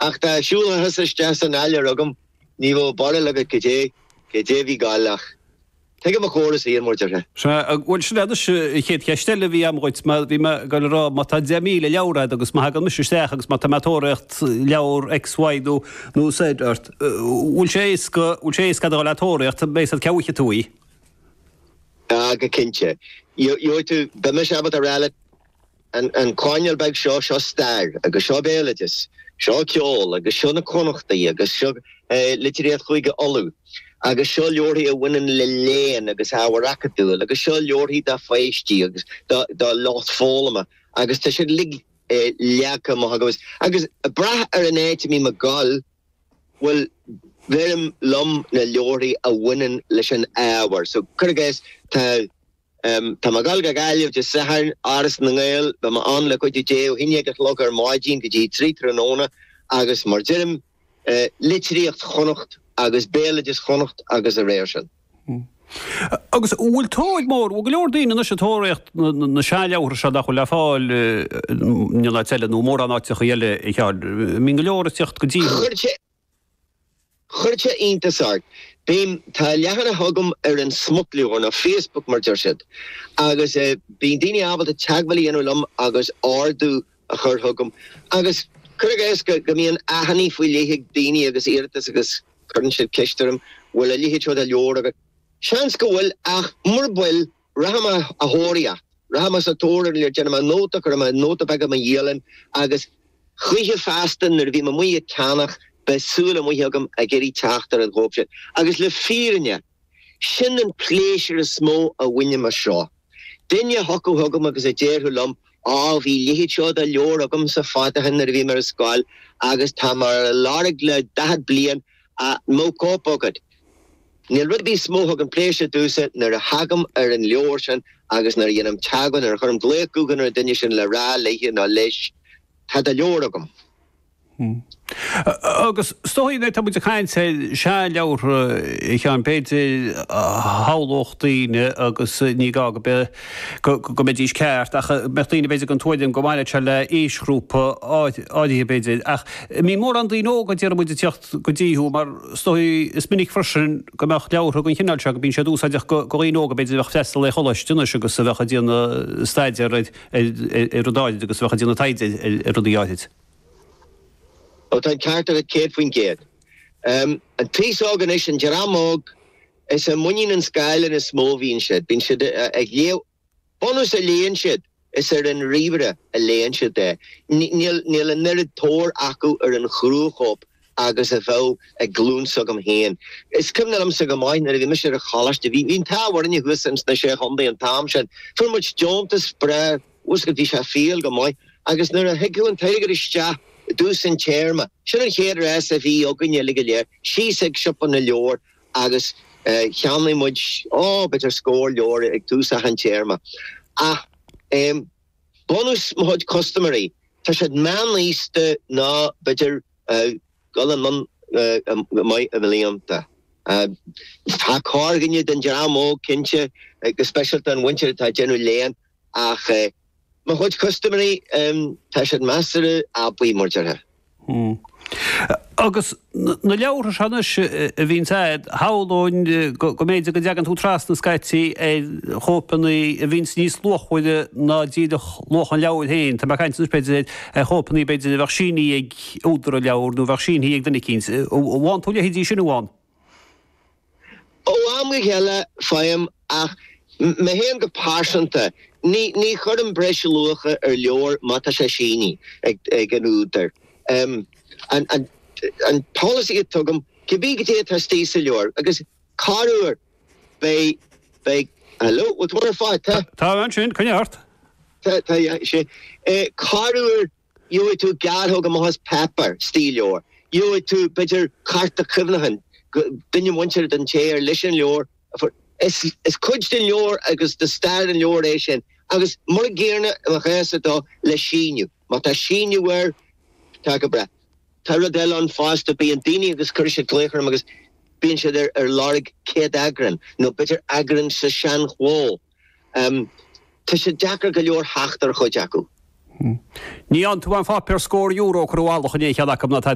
ach tá siúla has an eile rugam ní bh bara le go dé bhí gáilach. Take my chorus here, more Jeff. Well, should I just hit Castella via Moritz, Vima Galera, Matazami, Laura, Dogus Mahagan, Mr. Stachs, Matamatorecht, Laur, XY, no said earth. Ulcheska, Cadolatoricht, based at Kawikatui. Kinche. You to Bemishabat a rallet and Cornel bag Shaw Star, a Gashaw Belages, Shaw Kjol, a Gashona Conachta, a Gashog, literary Huiga Olu. Agus seo leorthaí a bhainean le léan agus háhar acadú, agus seo leorthaí dá féistí agus dá láth fólama, agus tá siad lig leacha agus brath an éit mí gáil bhfuil bherim lom na leorthaí a bhainean leis an ábhar. So chuirgéis tá gáil go gáileh de sahar áras na ngáil ba ma an le chuide déo hinne go log ar máidín go dtí trí tróna agus mar dirim litríocht chonacht agus béle is chonacht agus a réirsin. Agus bhfuil tóid mór, bhfuil leordíine na setóireacht na sealeabhar se da chu le fáil ní le teile nó mór anáte chu dhéile i cheall. Mín go leoraíocht go dtí. Chuirte iontasart. Bím tá lehanna thugam ar an smutliúir na Facebook mar deir siad. Agus bín daoine ábhad a teagmhailí anúlam agus ardú a chur thugam. Agus chuirgéis go mbíonn aithní faoi léigh daoine agus iartas agus current shit kishterm will a lihi chod a leor chance go will ach murbuil rahama a horia rahama sa toren le genema nota kurma nota baga ma yelen agus khige fasten ner vi ma moye kanach be sule mo hegam a geri tachter en hoopje agus le firenya shinnen pleasure smo a winne ma shaw dinja hokko hogam agus a jerhulum vi lihi chod a leor agam sa fata hen ner vi mer skal agus tamar largle dad blian mo cópagad. Níl rud bí smóthag an pléise dúsa nar a hagam ar an leorsin agus nar dhéanam teagan ar chum gléicúgan ar duine sin le rá leiche ná leis tá a leoragam. Agus stóí tá muid a chaint sé se leabhar I cheann péidir hálóchtaíine agus ní gá go méid ís ceart ach meachtaíine béidir an tuaidim go maiile se le éisgrúpa áidithe béidir ach mí mór an daoine go dtíar muid teocht go dtíú mar stóí is minic freisin go meach leabhar go chinál se go bín sé dúsáideach go íóga béidir bheith festal le choláistúna agus sa bhecha díanana staidir ar rudáid agus bhecha díanana taide ar rudaíáid. O tan carter at Cape Wing Gate. And peace organization Jaramog is a munyin and skyl in a small veen shed. Been shed a year bonus a lane shed. Is there in Rivera a lane shed there? Neil a nerid tor aku or in Khruhop agus a vow a gloon sugam hen. It's coming at sugam mine that if Mr. Hollish to be in tower in your whistles the share Honda and Tomshed. For much jump to spread was good dish a field go my agus near a higu and tiger is ja. Dus in chairma. Shouldn't hear SFE ogunye ligalier. She said shop on the lure agus Shanley much better score lure ek dusa han chairma. Bonus mod customary. Tashad manliste na better galan my avalianta. Ha carginye den jaramo kinche special tan winter ta general lane ach ma hod customary tashad master abui morjara. Agus na leabhar seanas a bhín said hálóin go méidir go deagan tú tras na scaití chópaní a bhín níos lochhuide ná díadach lochan leabhar héin, tá caiint úspéidir chópaní beidir bhachsíní ag údra leabhar nó bhachsíní ag duna cíns. Bháin tú lehéidí sin bháin? Am go heile fáim ach me héan go pásanta ní chud an breise lucha ar leor mata sé síní ag an údar. And policy it took him to be get a stay leor agus carúir bei hello what were fight tá sin coniart carúir you to garhog am has pepper steeleor you to better carta civnahan dinne wancher den chair listen leor for is coached in leor agus the start in leor nation agus more gearna a gesa do le shinu mata shinu were take a breath Taradell on fast to be in Dini agus Kirsha Glacher agus being sure there Lorig Kate Agran no better Agran Sashan Wall Tisha Jacker Galor Hachter Hojaku Ní an tú an fá per scór euro cruáil chu é cheadach am na